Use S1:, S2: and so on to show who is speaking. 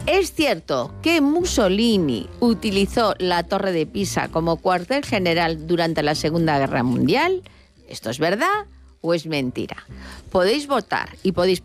S1: ¿Es cierto que Mussolini utilizó la Torre de Pisa como cuartel general durante la Segunda Guerra Mundial? ¿Esto es verdad o es mentira? Podéis votar y podéis